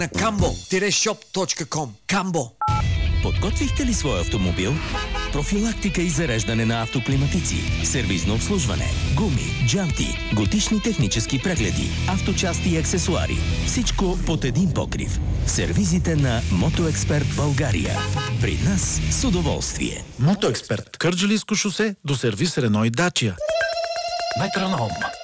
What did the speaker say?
на cambo-shop.com. Камбо. Подготвихте ли своя автомобил? Профилактика и зареждане на автоклиматици, сервизно обслужване, гуми, джанти, годишни технически прегледи, авточасти и аксесуари. Всичко под един покрив. В сервизите на Мотоексперт България. При нас с удоволствие. Мотоексперт. Кърджалийско шосе до сервис Рено и Дачия. Метроном.